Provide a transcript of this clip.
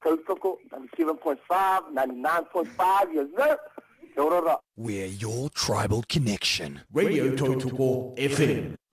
Tulsuko, 97.5, 99.5, yes, sir. We're your tribal connection. Radio Totuko FM.